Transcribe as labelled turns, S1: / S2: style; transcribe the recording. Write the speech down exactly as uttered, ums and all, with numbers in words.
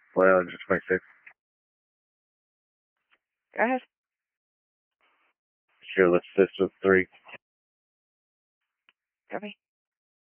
S1: Well, just twenty-six.
S2: Go ahead.
S1: Sure, let's assist with three.